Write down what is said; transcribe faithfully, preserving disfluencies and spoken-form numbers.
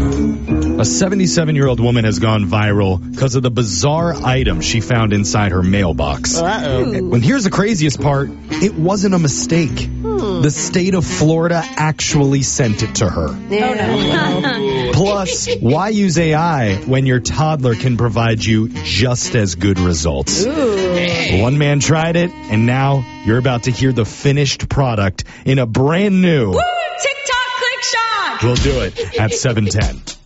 A seventy-seven-year-old woman has gone viral because of the bizarre item she found inside her mailbox. Uh-oh. And here's the craziest part. It wasn't a mistake. Hmm. The state of Florida actually sent it to her. Yeah. Plus, why use A I when your toddler can provide you just as good results? Ooh. One man tried it, and now you're about to hear the finished product in a brand new... Woo! TikTok click shot! We'll do it at seven ten.